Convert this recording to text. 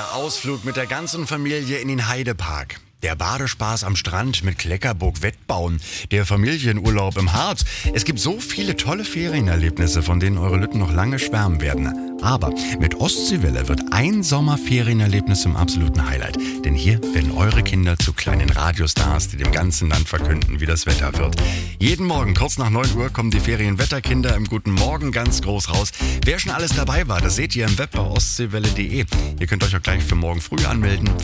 Der Ausflug mit der ganzen Familie in den Heidepark. Der Badespaß am Strand mit Kleckerburg Wettbauen. Der Familienurlaub im Harz. Es gibt so viele tolle Ferienerlebnisse, von denen eure Lütten noch lange schwärmen werden. Aber mit Ostseewelle wird ein Sommerferienerlebnis zum absoluten Highlight. Denn hier werden eure Kinder zu kleinen Radiostars, die dem ganzen Land verkünden, wie das Wetter wird. Jeden Morgen kurz nach 9 Uhr kommen die Ferienwetterkinder im Guten Morgen ganz groß raus. Wer schon alles dabei war, das seht ihr im Web bei ostseewelle.de. Ihr könnt euch auch gleich für morgen früh anmelden.